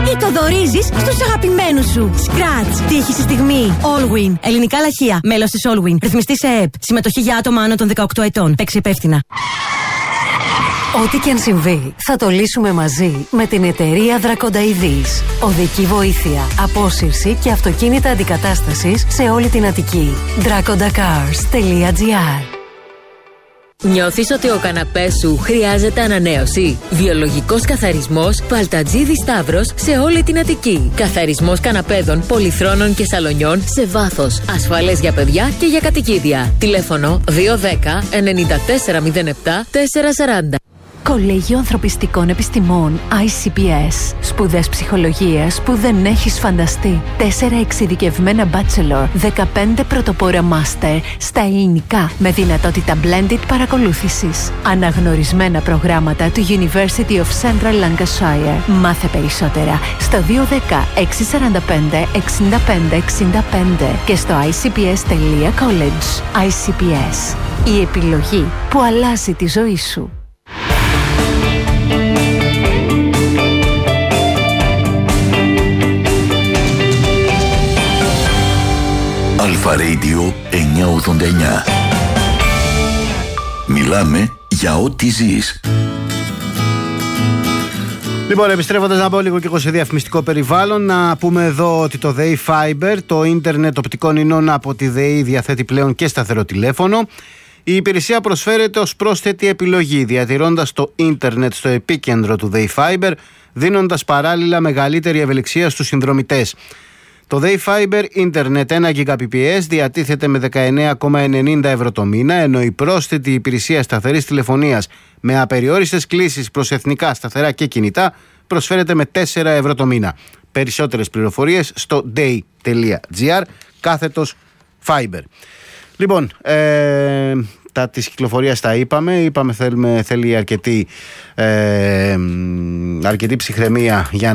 ή το δωρίζεις στους αγαπημένους σου. Scratch. Τι έχει στη στιγμή. Allwin. Ελληνικά λαχεία. Μέλος της Allwin. Ρυθμιστή σε ΕΕΠ. Συμμετοχή για άτομα άνω των 18 ετών. Παίξει υπεύθυνα. Ό,τι και αν συμβεί, θα το λύσουμε μαζί με την εταιρεία Δρακονταειδής. Οδική βοήθεια, απόσυρση και αυτοκίνητα αντικατάστασης σε όλη την Αττική. dracondacars.gr. Νιώθεις ότι ο καναπές σου χρειάζεται ανανέωση? Βιολογικός καθαρισμός Παλτατζίδη Σταύρος σε όλη την Αττική. Καθαρισμός καναπέδων, πολυθρόνων και σαλονιών σε βάθος. Ασφαλές για παιδιά και για κατοικίδια. Τηλέφωνο 210 9407 440. Κολέγιο Ανθρωπιστικών Επιστημών ICPS. Σπουδές ψυχολογίας που δεν έχεις φανταστεί. 4 εξειδικευμένα bachelor, 15 πρωτοπόρα master στα ελληνικά με δυνατότητα blended παρακολούθησης. Αναγνωρισμένα προγράμματα του University of Central Lancashire. Μάθε περισσότερα στο 210 645 65 65 και στο icps.college. ICPS. Η επιλογή που αλλάζει τη ζωή σου. Αλφα Radio 989. Μιλάμε για ό,τι ζεις. Λοιπόν, επιστρέφοντας να πω λίγο και εγώ σε διαφημιστικό περιβάλλον, να πούμε εδώ ότι το ΔΕΗ Fiber, το ίντερνετ οπτικών ινών από τη ΔΕΗ, διαθέτει πλέον και σταθερό τηλέφωνο. Η υπηρεσία προσφέρεται ως πρόσθετη επιλογή, διατηρώντας το ίντερνετ στο επίκεντρο του ΔΕΗ Fiber, δίνοντας παράλληλα μεγαλύτερη ευελιξία στους συνδρομητές. Το ΔΕΗ Fiber Internet 1 Gbps διατίθεται με 19,90 ευρώ το μήνα, ενώ η πρόσθετη υπηρεσία σταθερής τηλεφωνίας με απεριόριστες κλήσεις προς εθνικά, σταθερά και κινητά προσφέρεται με 4 ευρώ το μήνα. Περισσότερες πληροφορίες στο day.gr/Fiber. Λοιπόν, τα της κυκλοφορίας τα είπαμε θέλει αρκετή ψυχραιμία για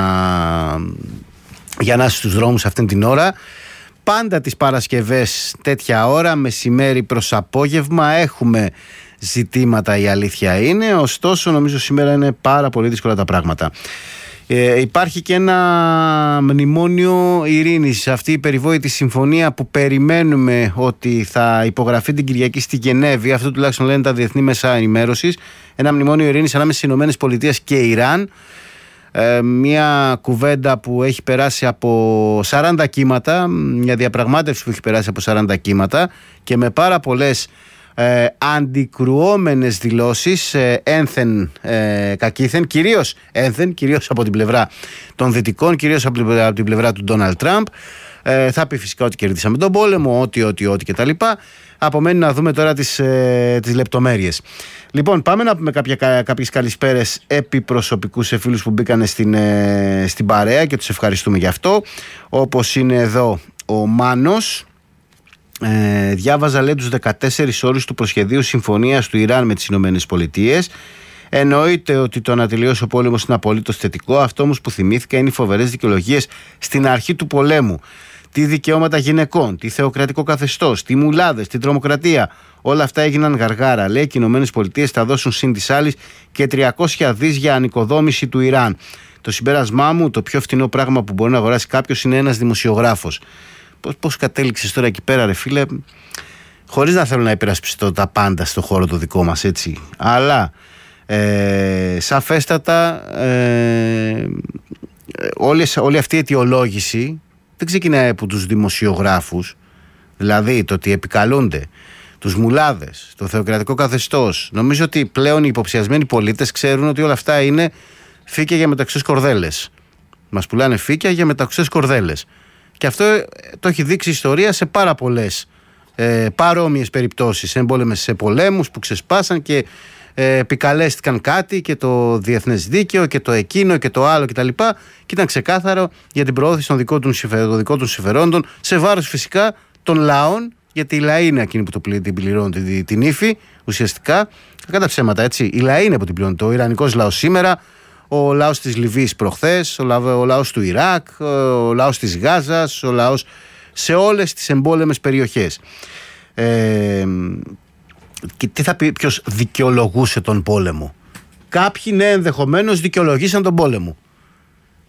να είσαι στους δρόμους αυτήν την ώρα. Πάντα τις Παρασκευές τέτοια ώρα, μεσημέρι προς απόγευμα, έχουμε ζητήματα, η αλήθεια είναι. Ωστόσο νομίζω σήμερα είναι πάρα πολύ δύσκολα τα πράγματα. Υπάρχει και ένα μνημόνιο ειρήνης, αυτή η περιβόητη συμφωνία που περιμένουμε ότι θα υπογραφεί την Κυριακή στη Γενέβη. Αυτό τουλάχιστον λένε τα διεθνή μέσα ενημέρωσης. Ένα μνημόνιο ειρήνης ανάμεσα στις ΗΠΑ και Ιράν. Μια κουβέντα που έχει περάσει από 40 κύματα, μια διαπραγμάτευση που έχει περάσει από 40 κύματα και με πάρα πολλές αντικρουόμενες δηλώσεις ένθεν κακήθεν, κυρίως από την πλευρά των δυτικών, κυρίως από την πλευρά του Ντόναλντ Τραμπ. Θα πει φυσικά ότι κερδίσαμε τον πόλεμο, ό,τι κτλ. Απομένει να δούμε τώρα τις λεπτομέρειες. Λοιπόν, πάμε να πούμε κάποιες καλησπέρες επιπροσωπικούς σε φίλους που μπήκανε στην παρέα και τους ευχαριστούμε γι' αυτό. Όπως είναι εδώ ο Μάνος. Διάβαζα, λέει, τους 14 όρους του προσχεδίου συμφωνίας του Ιράν με τις Ηνωμένες Πολιτείες. Εννοείται ότι το να τελειώσει ο πόλεμος είναι απολύτως θετικό. Αυτό όμως που θυμήθηκα είναι οι φοβερές δικαιολογίες στην αρχή του πολέμου. Τι δικαιώματα γυναικών, τι θεοκρατικό καθεστώς, τι μουλάδες, τι τρομοκρατία. Όλα αυτά έγιναν γαργάρα. Λέει και οι Ηνωμένες Πολιτείες θα δώσουν συν της άλλης και 300 δις για ανοικοδόμηση του Ιράν. Το συμπέρασμά μου, το πιο φθηνό πράγμα που μπορεί να αγοράσει κάποιος είναι ένας δημοσιογράφος. Πώς κατέληξες τώρα εκεί πέρα, ρε φίλε, χωρίς να θέλω να υπερασπιστώ τα πάντα στο χώρο το δικό μας, έτσι. Αλλά σαφέστατα όλη αυτή η αιτιολόγηση δεν ξεκινάει από τους δημοσιογράφους. Δηλαδή το ότι επικαλούνται τους μουλάδες, το θεοκρατικό καθεστώς. Νομίζω ότι πλέον οι υποψιασμένοι πολίτες ξέρουν ότι όλα αυτά είναι φύκια για μεταξιές κορδέλες. Μας πουλάνε φύκια για μεταξιές κορδέλες. Και αυτό το έχει δείξει η ιστορία σε πάρα πολλές παρόμοιες περιπτώσεις. Εμπόλεμες σε πολέμους που ξεσπάσαν και επικαλέστηκαν κάτι και το διεθνές δίκαιο και το εκείνο και το άλλο κτλ. Και ήταν ξεκάθαρο για την προώθηση των δικών των συμφερόντων σε βάρος φυσικά των λαών, γιατί οι λαοί είναι εκείνοι που την πληρώνουν την ύφη ουσιαστικά. Κατά ψέματα, έτσι. Οι λαοί είναι που την πληρώνουν. Ο Ιρανικός λαός σήμερα, ο λαός της Λιβύης προχθές, ο λαός του Ιράκ, ο λαός της Γάζας, ο λαός σε όλες τις εμπόλεμες περιοχές. Και τι θα πει ποιος δικαιολογούσε τον πόλεμο? Κάποιοι, ναι, ενδεχομένως δικαιολογήσαν τον πόλεμο.